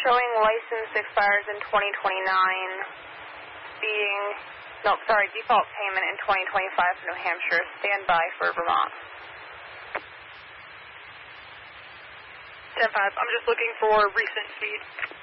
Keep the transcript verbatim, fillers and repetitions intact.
showing license expires in twenty twenty-nine, being, no, sorry, default payment in twenty twenty-five for New Hampshire. Stand by for Vermont. ten five, I'm just looking for recent speed.